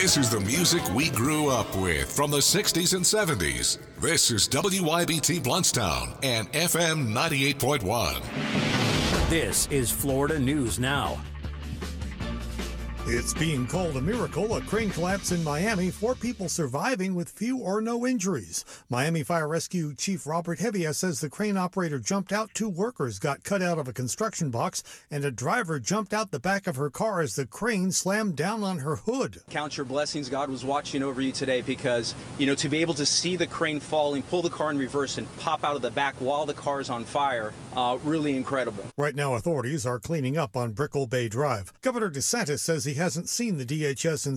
This is the music we grew up with from the 60s and 70s. This is WYBT Bluntstown and FM 98.1. This is Florida News Now. It's being called a miracle. A crane collapse in Miami. 4 people surviving with few or no injuries. Miami Fire Rescue Chief Robert Hevia says the crane operator jumped out. 2 workers got cut out of a construction box, and a driver jumped out the back of her car as the crane slammed down on her hood. Count your blessings. God was watching over you today because, to be able to see the crane falling, pull the car in reverse, and pop out of the back while the car is on fire, really incredible. Right now, authorities are cleaning up on Brickell Bay Drive. Governor DeSantis says he hasn't seen the DHS